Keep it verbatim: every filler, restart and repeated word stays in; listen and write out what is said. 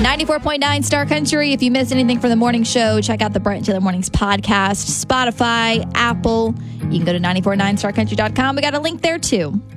ninety-four point nine Star Country. If you missed anything from the morning show, check out the Brent Taylor Mornings podcast, Spotify, Apple. You can go to nine four nine star country dot com. We got a link there too.